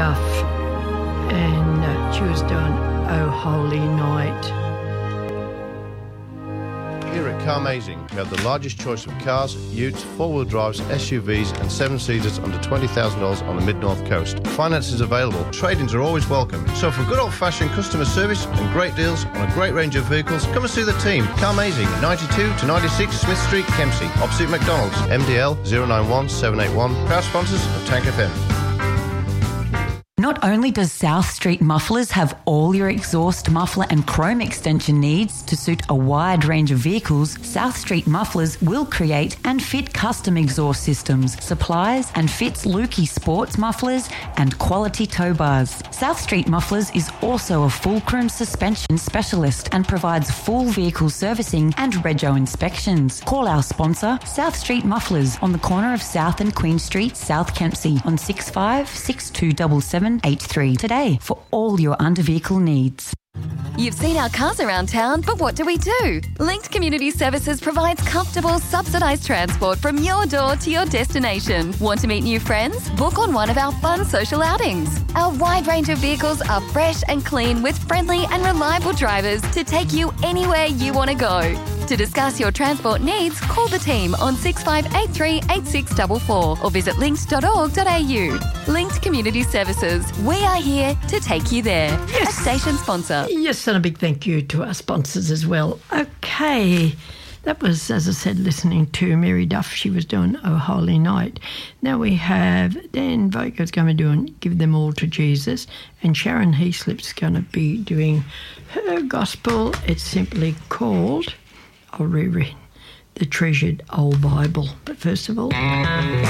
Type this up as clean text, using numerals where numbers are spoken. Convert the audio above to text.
Duff, and she was doing Oh Holy Night. Here at Carmazing, we have the largest choice of cars, utes, four-wheel drives, SUVs and seven-seaters under $20,000 on the Mid-North Coast. Finance is available. Trade-ins are always welcome. So for good old-fashioned customer service and great deals on a great range of vehicles, come and see the team. Carmazing, 92 to 96 Smith Street, Kempsey, opposite McDonald's. MDL 091 781. Proud sponsors of Tank FM. Not only does South Street Mufflers have all your exhaust, muffler and chrome extension needs to suit a wide range of vehicles, South Street Mufflers will create and fit custom exhaust systems, supplies and fits Lukey sports mufflers and quality tow bars. South Street Mufflers is also a fulcrum suspension specialist and provides full vehicle servicing and rego inspections. Call our sponsor, South Street Mufflers, on the corner of South and Queen Street, South Kempsey, on 656277 83 today for all your under-vehicle needs. You've seen our cars around town, but what do? Linked Community Services provides comfortable, subsidised transport from your door to your destination. Want to meet new friends? Book on one of our fun social outings. Our wide range of vehicles are fresh and clean with friendly and reliable drivers to take you anywhere you want to go. To discuss your transport needs, call the team on 6583 8644 or visit linked.org.au. Linked Community Services. We are here to take you there. Yes. A station sponsor. Yes, and a big thank you to our sponsors as well. Okay, that was, as I said, listening to Mary Duff. She was doing Oh Holy Night. Now we have Dan Vogel's going to be doing Give Them All to Jesus, and Sharon Heaslip's going to be doing her gospel. It's simply called, I'll reread, The Treasured Old Bible. But first of all...